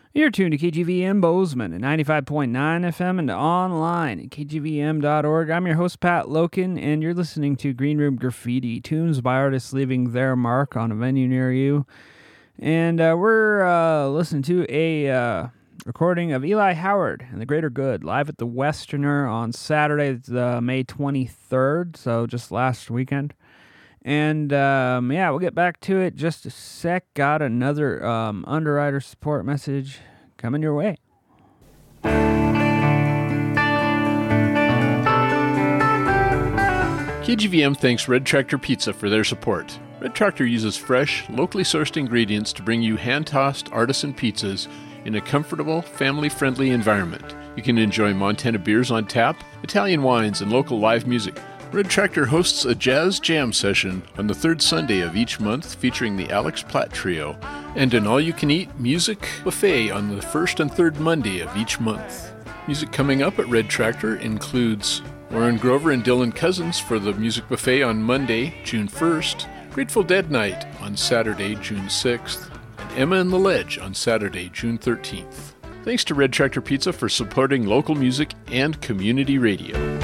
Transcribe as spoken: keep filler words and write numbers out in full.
You're tuned to K G V M Bozeman at ninety-five point nine F M and online at K G V M dot org. I'm your host, Pat Loken, and you're listening to Green Room Graffiti, tunes by artists leaving their mark on a venue near you. And uh, we're uh, listening to a uh, recording of Eli Howard and the Greater Good live at the Westerner on Saturday, uh, May twenty-third, so just last weekend. And, um, yeah, we'll get back to it just a sec. Got another um, Underwriter support message coming your way. K G V M thanks Red Tractor Pizza for their support. Red Tractor uses fresh, locally sourced ingredients to bring you hand-tossed artisan pizzas in a comfortable, family-friendly environment. You can enjoy Montana beers on tap, Italian wines, and local live music. Red Tractor hosts a jazz jam session on the third Sunday of each month featuring the Alex Platt Trio, and an all-you-can-eat music buffet on the first and third Monday of each month. Music coming up at Red Tractor includes Warren Grover and Dylan Cousins for the music buffet on Monday, June first, Grateful Dead Night on Saturday, June sixth, and Emma and the Ledge on Saturday, June thirteenth. Thanks to Red Tractor Pizza for supporting local music and community radio.